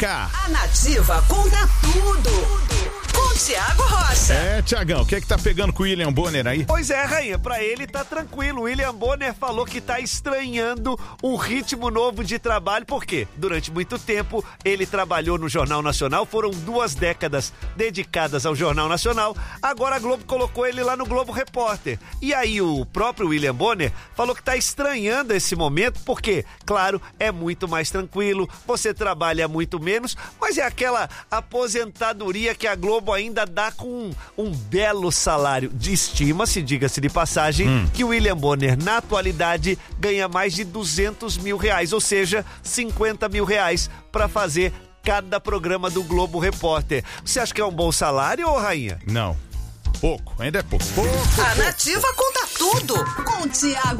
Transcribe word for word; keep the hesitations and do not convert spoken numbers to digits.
cá. A Nativa conta tudo. Com Tiago Rocha. É, Tiagão, o que é que tá pegando com o William Bonner aí? Pois é, rainha, pra ele tá tranquilo. O William Bonner falou que tá estranhando um ritmo novo de trabalho, porque durante muito tempo ele trabalhou no Jornal Nacional, foram duas décadas dedicadas ao Jornal Nacional, agora a Globo colocou ele lá no Globo Repórter. E aí o próprio William Bonner falou que tá estranhando esse momento, porque, claro, é muito mais tranquilo, você trabalha muito menos, mas é aquela aposentadoria que a Globo ainda dá com um, um belo salário. De estima-se, diga-se de passagem, hum. que o William Bonner, na atualidade, ganha mais de duzentos mil reais, ou seja, cinquenta mil reais para fazer cada programa do Globo Repórter. Você acha que é um bom salário, ô rainha? Não. Pouco, ainda é pouco. pouco A pouco. Nativa conta tudo com Tiago